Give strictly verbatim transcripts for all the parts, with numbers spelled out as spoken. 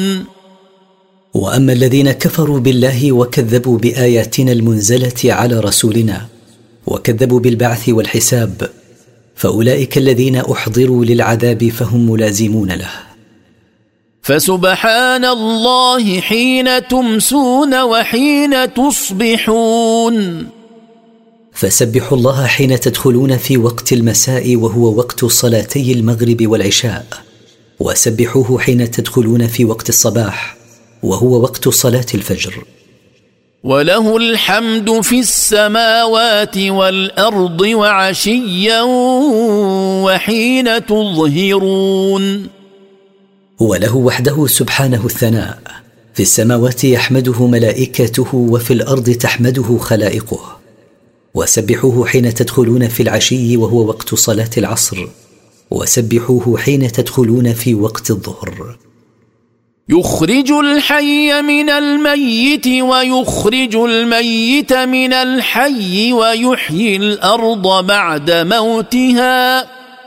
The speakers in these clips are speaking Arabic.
وأما الذين كفروا بالله وكذبوا بآياتنا المنزلة على رسولنا وكذبوا بالبعث والحساب فأولئك الذين أحضروا للعذاب فهم ملازمون له. فسبحان الله حين تمسون وحين تصبحون. فسبحوا الله حين تدخلون في وقت المساء وهو وقت صلاتي المغرب والعشاء، وسبحوه حين تدخلون في وقت الصباح وهو وقت صلاة الفجر. وله الحمد في السماوات والأرض وعشيا وحين تظهرون. وله وحده سبحانه الثناء، في السماوات يحمده ملائكته وفي الأرض تحمده خلائقه. وسبحوه حين تدخلون في العشي وهو وقت صلاة العصر، وسبحوه حين تدخلون في وقت الظهر. يخرج الحي من الميت ويخرج الميت من الحي ويحيي الأرض بعد موتها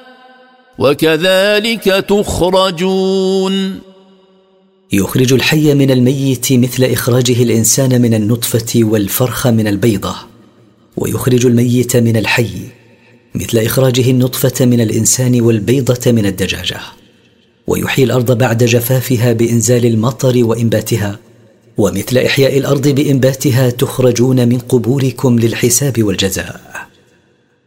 وكذلك تخرجون. يخرج الحي من الميت مثل إخراجه الإنسان من النطفة والفرخ من البيضة، ويخرج الميت من الحي مثل إخراجه النطفة من الإنسان والبيضة من الدجاجة، ويحيي الأرض بعد جفافها بإنزال المطر وإنباتها، ومثل إحياء الأرض بإنباتها تخرجون من قبوركم للحساب والجزاء.